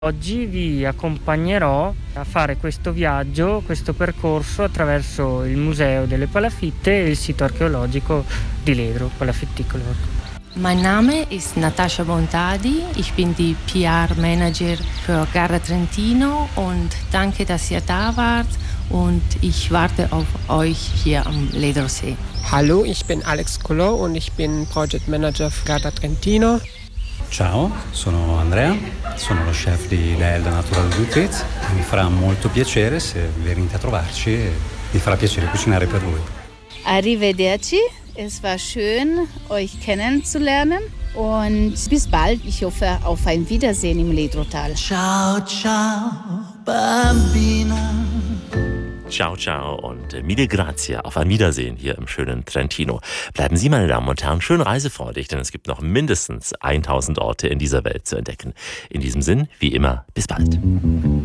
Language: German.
Oggi vi accompagnerò a fare questo viaggio, questo percorso attraverso il Museo delle Palafitte e il sito archeologico di Ledro, Palafitticolo. Mein Name ist Natascha Bontadi, ich bin die PR-Manager für Garda Trentino und danke, dass ihr da wart und ich warte auf euch hier am Ledrosee. Hallo, ich bin Alex Collò und ich bin Project Manager für Garda Trentino. Ciao, sono Andrea, sono lo chef di L'Elda Natural Retreat e mi farà molto piacere se venite a trovarci e mi farà piacere cucinare per voi. Arrivederci, es war schön, euch kennenzulernen und bis bald. Ich hoffe auf ein Wiedersehen im Ledrotal. Ciao, ciao, bambina. Ciao, ciao und mille grazie. Auf ein Wiedersehen hier im schönen Trentino. Bleiben Sie, meine Damen und Herren, schön reisefreudig, denn es gibt noch mindestens 1000 Orte in dieser Welt zu entdecken. In diesem Sinn, wie immer, bis bald.